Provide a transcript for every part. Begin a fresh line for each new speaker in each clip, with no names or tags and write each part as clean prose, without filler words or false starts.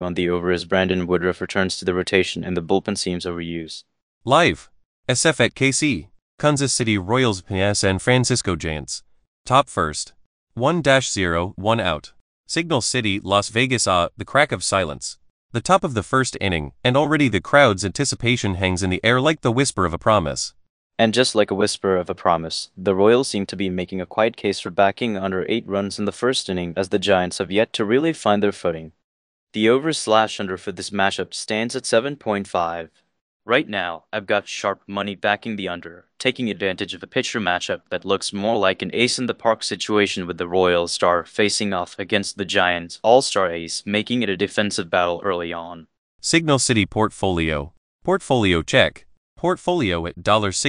On the over as Brandon Woodruff returns to the rotation and the bullpen seems overused.
Live. SF at KC. Kansas City Royals vs San Francisco Giants. Top first. 1-0, 1 out. Signal City, Las Vegas. The crack of silence. The top of the first inning, and already the crowd's anticipation hangs in the air like the whisper of a promise.
And just like a whisper of a promise, the Royals seem to be making a quiet case for backing under 8 runs in the first inning as the Giants have yet to really find their footing. The over/under for this matchup stands at 7.5. Right now, I've got sharp money backing the under, taking advantage of a pitcher matchup that looks more like an ace-in-the-park situation with the Royals star facing off against the Giants' all-star ace, making it a defensive battle early on.
Signal City Portfolio. Portfolio check. Portfolio at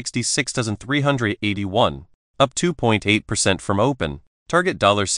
$66,381, up 2.8% from open. Target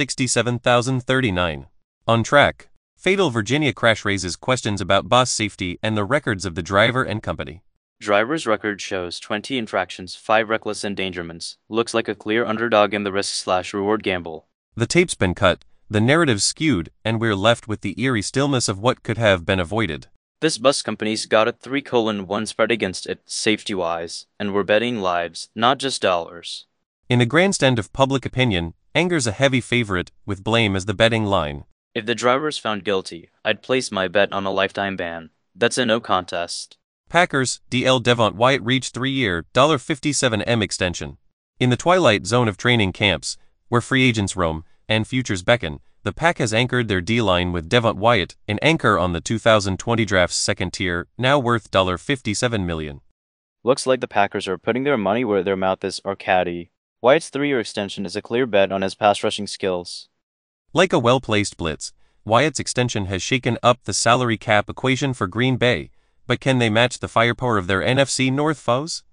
$67,039. On track. Fatal Virginia crash raises questions about bus safety and the records of the driver and company.
Driver's record shows 20 infractions, 5 reckless endangerments. Looks like a clear underdog in the risk/reward gamble.
The tape's been cut, the narrative skewed, and we're left with the eerie stillness of what could have been avoided.
This bus company's got a 3:1 spread against it, safety-wise, and we're betting lives, not just dollars.
In a grandstand of public opinion, anger's a heavy favorite, with blame as the betting line.
If the driver's found guilty, I'd place my bet on a lifetime ban. That's a no contest.
Packers, DL Devont Wyatt reached 3-year, $57M extension. In the twilight zone of training camps, where free agents roam, and futures beckon, the Pack has anchored their D-line with Devont Wyatt, an anchor on the 2020 draft's second tier, now worth $57 million.
Looks like the Packers are putting their money where their mouth is, Arcady. Wyatt's 3-year extension is a clear bet on his pass rushing skills.
Like a well-placed blitz, Wyatt's extension has shaken up the salary cap equation for Green Bay, but can they match the firepower of their NFC North foes?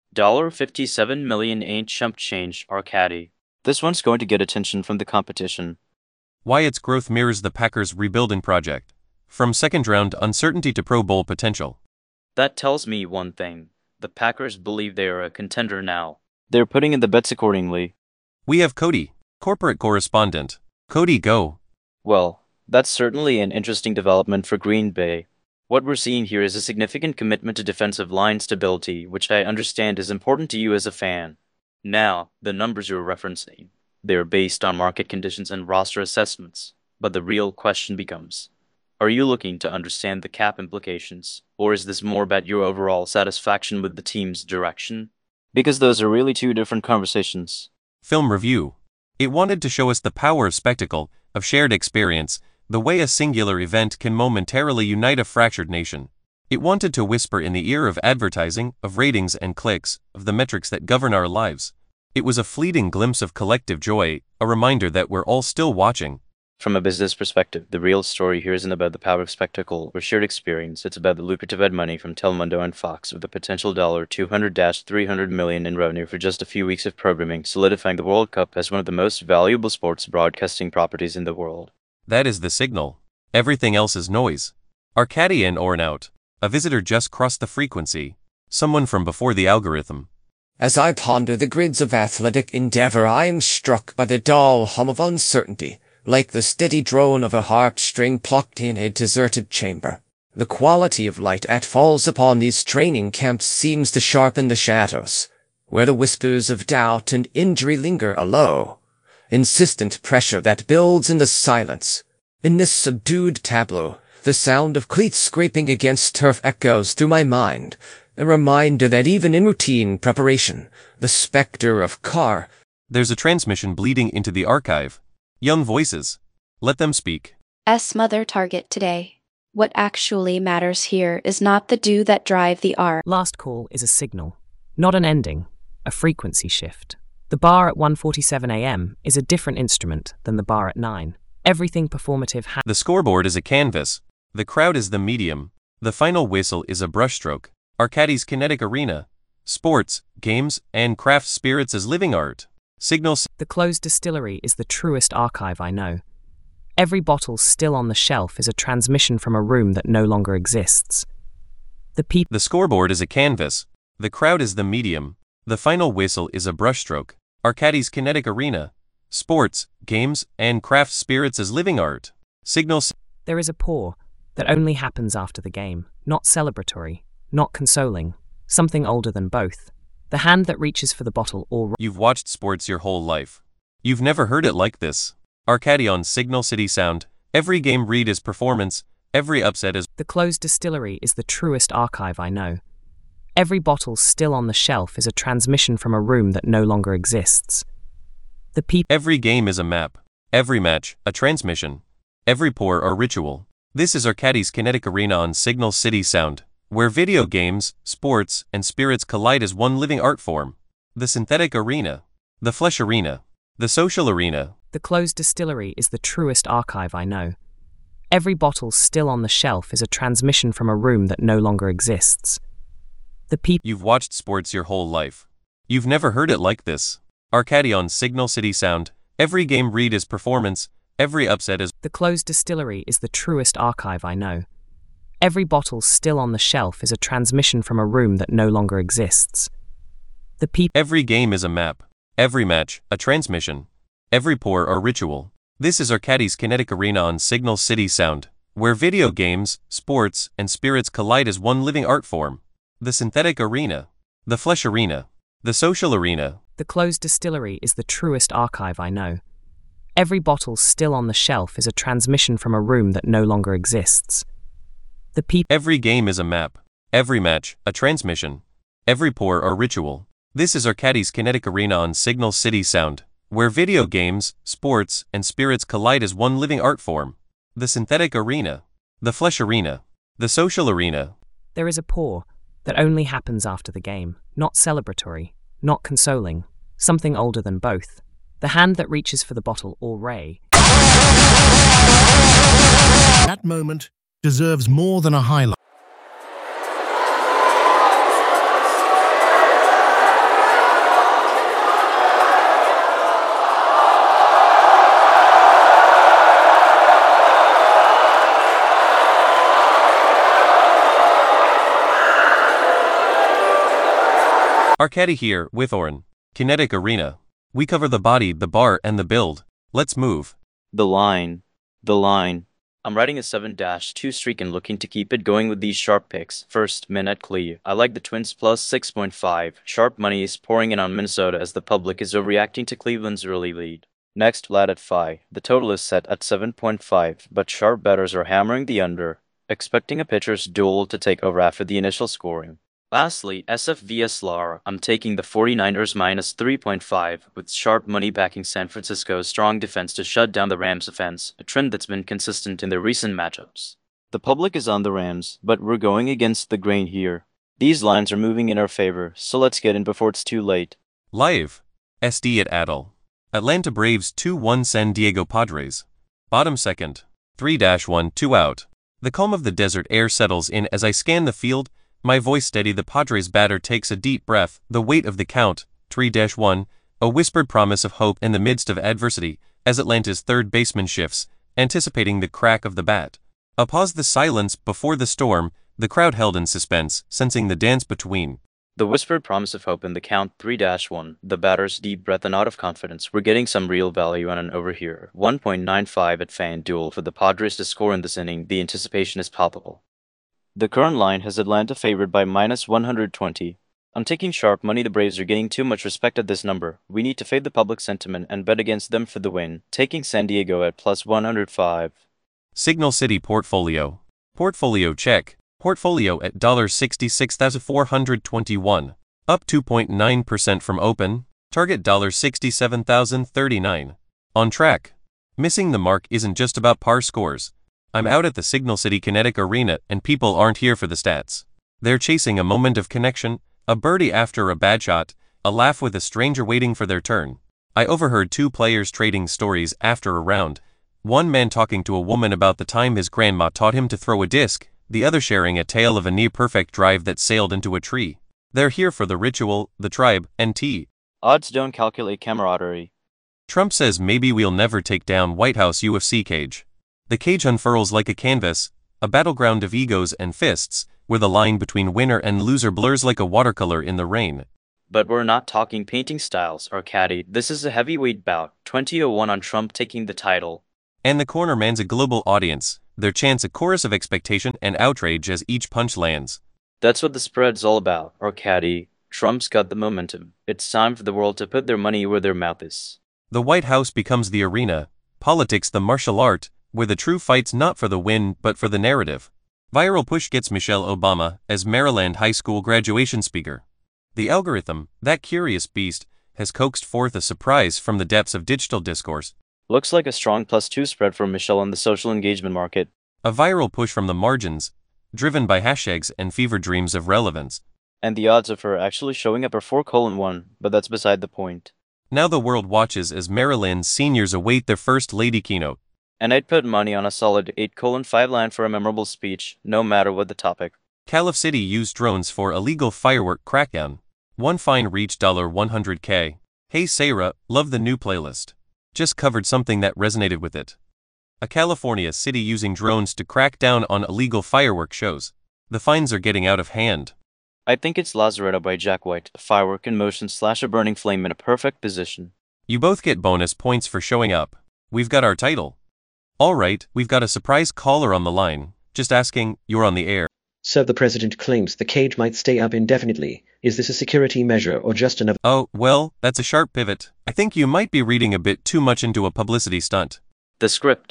$57 million ain't chump change, Arcady. This one's going to get attention from the competition.
Wyatt's growth mirrors the Packers' rebuilding project, from second-round uncertainty to Pro Bowl potential.
That tells me one thing. The Packers believe they are a contender now. They're putting in the bets accordingly.
We have Cody, corporate correspondent. Cody, go.
Well, that's certainly an interesting development for Green Bay. What we're seeing here is a significant commitment to defensive line stability, which I understand is important to you as a fan. Now, the numbers you're referencing, they are based on market conditions and roster assessments, but the real question becomes, are you looking to understand the cap implications, or is this more about your overall satisfaction with the team's direction? Because those are really two different conversations.
Film review. It wanted to show us the power of spectacle, of shared experience, the way a singular event can momentarily unite a fractured nation. It wanted to whisper in the ear of advertising, of ratings and clicks, of the metrics that govern our lives. It was a fleeting glimpse of collective joy, a reminder that we're all still watching.
From a business perspective, the real story here isn't about the power of spectacle or shared experience. It's about the lucrative ad money from Telemundo and Fox with the potential $200-300 million in revenue for just a few weeks of programming, solidifying the World Cup as one of the most valuable sports broadcasting properties in the world.
That is the signal. Everything else is noise. Arcady and out. A visitor just crossed the frequency. Someone from before the algorithm.
As I ponder the grids of athletic endeavor, I am struck by the dull hum of uncertainty, like the steady drone of a harp string plucked in a deserted chamber. The quality of light that falls upon these training camps seems to sharpen the shadows, where the whispers of doubt and injury linger, a low, insistent pressure that builds in the silence. In this subdued tableau, the sound of cleats scraping against turf echoes through my mind, a reminder that even in routine preparation, the specter of car.
There's a transmission bleeding into the archive. Young voices. Let them speak.
Mother target today. What actually matters here is not the do that drive the R.
Last call is a signal, not an ending, a frequency shift. The bar at 1:47 a.m. is a different instrument than the bar at 9. Everything performative
The scoreboard is a canvas. The crowd is the medium. The final whistle is a brushstroke. Arcady's kinetic arena. Sports, games, and craft spirits as living art. Signals.
The closed distillery is the truest archive I know. Every bottle still on the shelf is a transmission from a room that no longer exists. The
scoreboard is a canvas. The crowd is the medium. The final whistle is a brushstroke. Arcady's kinetic arena. Sports, games, and craft spirits as living art. Signals.
There is a pour. that only happens after the game, not celebratory, not consoling, something older than both. The hand that reaches for the bottle or...
You've watched sports your whole life. You've never heard it like this. Arcadi on Signal City Sound. Every game read is performance, every upset is...
The closed distillery is the truest archive I know. Every bottle still on the shelf is a transmission from a room that no longer exists. The people...
Every game is a map. Every match, a transmission. Every pour or ritual. This is Arcadi's Kinetic Arena on Signal City Sound, where video games, sports, and spirits collide as one living art form. The synthetic arena. The flesh arena. The social arena.
The closed distillery is the truest archive I know. Every bottle still on the shelf is a transmission from a room that no longer exists. The people...
You've watched sports your whole life. You've never heard it like this. Arcadi on Signal City Sound. Every game read is performance, every upset is...
The closed distillery is the truest archive I know. Every bottle still on the shelf is a transmission from a room that no longer exists. The people...
Every game is a map. Every match, a transmission. Every pour or ritual. This is Arcadi's Kinetic Arena on Signal City Sound, where video games, sports, and spirits collide as one living art form. The synthetic arena. The flesh arena. The social arena.
The closed distillery is the truest archive I know. Every bottle still on the shelf is a transmission from a room that no longer exists. The people...
Every game is a map. Every match, a transmission. Every pour or ritual. This is Arcadi's Kinetic Arena on Signal City Sound, where video games, sports, and spirits collide as one living art form. The synthetic arena. The flesh arena. The social arena.
There is a pour that only happens after the game, not celebratory, not consoling, something older than both. The hand that reaches for the bottle or ray.
That moment deserves more than a highlight.
Arcadi here, with Oren. Kinetic Arena. We cover the body, the bar, and the build. Let's move.
The line. The line. I'm riding a 7-2 streak and looking to keep it going with these sharp picks. First, Minette Clee. I like the Twins plus 6.5. Sharp money is pouring in on Minnesota as the public is overreacting to Cleveland's early lead. Next, Vlad at 5. The total is set at 7.5, but sharp bettors are hammering the under, expecting a pitcher's duel to take over after the initial scoring. Lastly, SF vs LAR. I'm taking the 49ers minus 3.5, with sharp money backing San Francisco's strong defense to shut down the Rams' offense, a trend that's been consistent in their recent matchups. The public is on the Rams, but we're going against the grain here. These lines are moving in our favor, so let's get in before it's too late.
Live. SD at Adel. Atlanta Braves 2-1 San Diego Padres. Bottom second. 3-1, 2 out. The calm of the desert air settles in as I scan the field. My voice steady, the Padres batter takes a deep breath, the weight of the count, 3-1, a whispered promise of hope in the midst of adversity, as Atlanta's third baseman shifts, anticipating the crack of the bat. A pause, the silence before the storm, the crowd held in suspense, sensing the dance between.
The whispered promise of hope in the count, 3-1, the batter's deep breath and out of confidence. We're getting some real value on an over here. 1.95 at FanDuel for the Padres to score in this inning. The anticipation is palpable. The current line has Atlanta favored by minus 120. I'm taking sharp money. The Braves are getting too much respect at this number. We need to fade the public sentiment and bet against them for the win, taking San Diego at plus 105.
Signal City Portfolio. Portfolio check. Portfolio at $66,421. Up 2.9% from open. Target $67,039. On track. Missing the mark isn't just about par scores. I'm out at the Signal City Kinetic Arena and people aren't here for the stats. They're chasing a moment of connection, a birdie after a bad shot, a laugh with a stranger waiting for their turn. I overheard two players trading stories after a round. One man talking to a woman about the time his grandma taught him to throw a disc, the other sharing a tale of a near-perfect drive that sailed into a tree. They're here for the ritual, the tribe, and tea.
Odds don't calculate camaraderie.
Trump says maybe we'll never take down White House UFC cage. The cage unfurls like a canvas, a battleground of egos and fists, where the line between winner and loser blurs like a watercolor in the rain.
But we're not talking painting styles, Arcadi. This is a heavyweight bout, 20-1 on Trump taking the title.
And the corner man's a global audience, There chants a chorus of expectation and outrage as each punch lands.
That's what the spread's all about, Arkady. Trump's got the momentum. It's time for the world to put their money where their mouth is.
The White House becomes the arena, politics the martial art, where the true fight's not for the win but for the narrative. Viral push gets Michelle Obama as Maryland high school graduation speaker. The algorithm, that curious beast, has coaxed forth a surprise from the depths of digital discourse.
Looks like a strong +2 spread for Michelle on the social engagement market.
A viral push from the margins, driven by hashtags and fever dreams of relevance.
And the odds of her actually showing up are 4:1, but that's beside the point.
Now the world watches as Maryland's seniors await their first lady keynote.
And I'd put money on a solid 8:5 line for a memorable speech, no matter what the topic.
Calif City used drones for illegal firework crackdown. One fine reached $100K. Hey Sarah, love the new playlist. Just covered something that resonated with it. A California city using drones to crack down on illegal firework shows. The fines are getting out of hand.
I think it's Lazaretto by Jack White, a firework in motion / a burning flame in a perfect position.
You both get bonus points for showing up. We've got our title. Alright, we've got a surprise caller on the line. Just asking, you're on the air.
Sir, the President claims the cage might stay up indefinitely. Is this a security measure or just another?
Oh, well, that's a sharp pivot. I think you might be reading a bit too much into a publicity stunt.
The script.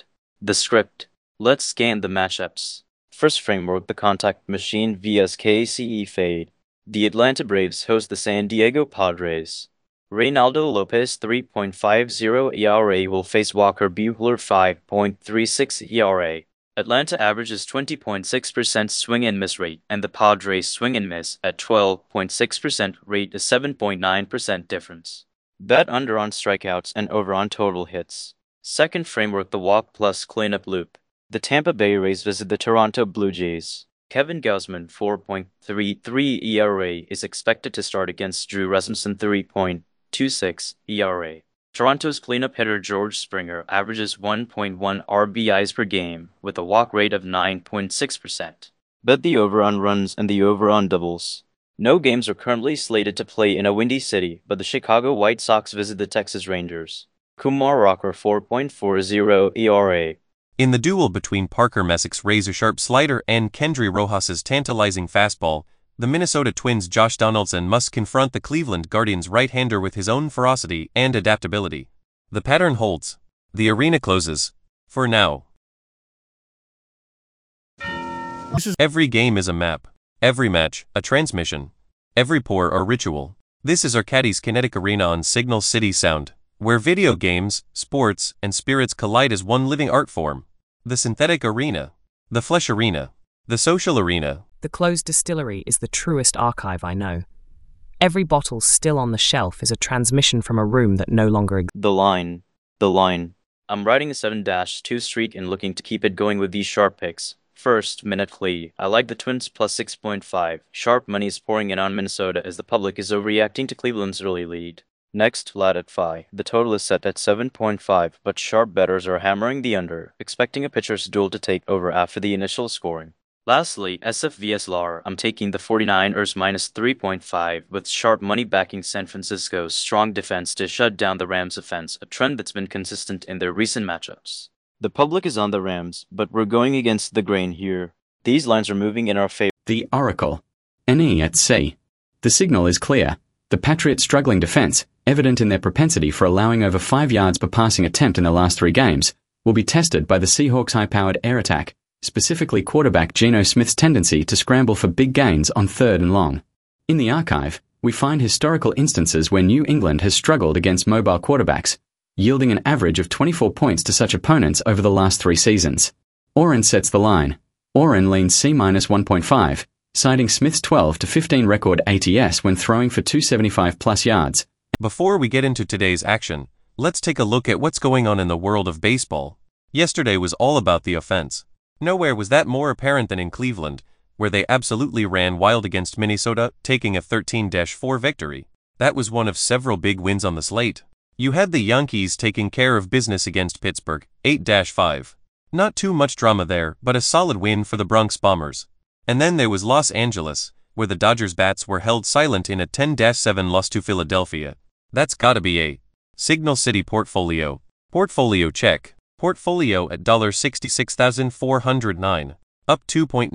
Let's scan the matchups. First framework, the contact machine vs KCE Fade. The Atlanta Braves host the San Diego Padres. Reynaldo Lopez 3.50 ERA will face Walker Buehler 5.36 ERA. Atlanta averages 20.6% swing and miss rate, and the Padres swing and miss at 12.6% rate a 7.9% difference. Bet under on strikeouts and over on total hits. Second framework, the walk plus cleanup loop. The Tampa Bay Rays visit the Toronto Blue Jays. Kevin Gausman 4.33 ERA is expected to start against Drew Rasmussen 3.26 ERA. Toronto's cleanup hitter George Springer averages 1.1 RBIs per game with a walk rate of 9.6%. Bet the over on runs and the over on doubles. No games are currently slated to play in a windy city, but the Chicago White Sox visit the Texas Rangers. Kumar Rocker 4.40 ERA.
In the duel between Parker Messick's razor-sharp slider and Kendry Rojas's tantalizing fastball, the Minnesota Twins' Josh Donaldson must confront the Cleveland Guardians' right-hander with his own ferocity and adaptability. The pattern holds. The arena closes. For now. Every game is a map. Every match, a transmission. Every pour or ritual. This is Arkady's Kinetic Arena on Signal City Sound, where video games, sports, and spirits collide as one living art form. The synthetic arena. The flesh arena. The social arena.
The closed distillery is the truest archive I know. Every bottle still on the shelf is a transmission from a room that no longer exists.
The line. I'm riding a 7-2 streak and looking to keep it going with these sharp picks. First, Minute Flea. I like the Twins plus 6.5. Sharp money is pouring in on Minnesota as the public is overreacting to Cleveland's early lead. Next, Vlad at Phi. The total is set at 7.5, but sharp bettors are hammering the under, expecting a pitcher's duel to take over after the initial scoring. Lastly, SF vs LAR. I'm taking the 49ers minus 3.5 with sharp money backing San Francisco's strong defense to shut down the Rams' offense, a trend that's been consistent in their recent matchups. The public is on the Rams, but we're going against the grain here. These lines are moving in our favor.
The Oracle. NE at sea. The signal is clear. The Patriots' struggling defense, evident in their propensity for allowing over 5 yards per passing attempt in the last 3 games, will be tested by the Seahawks' high-powered air attack, specifically quarterback Geno Smith's tendency to scramble for big gains on 3rd and long. In the archive, we find historical instances where New England has struggled against mobile quarterbacks, yielding an average of 24 points to such opponents over the last 3 seasons. Oren sets the line. Oren leans C-1.5, citing Smith's 12 to 15 record ATS when throwing for 275 plus yards.
Before we get into today's action, let's take a look at what's going on in the world of baseball. Yesterday was all about the offense. Nowhere was that more apparent than in Cleveland, where they absolutely ran wild against Minnesota, taking a 13-4 victory. That was one of several big wins on the slate. You had the Yankees taking care of business against Pittsburgh, 8-5. Not too much drama there, but a solid win for the Bronx Bombers. And then there was Los Angeles, where the Dodgers bats were held silent in a 10-7 loss to Philadelphia. That's gotta be a Signal City portfolio. Portfolio check. Portfolio at $66,409, up 2.9.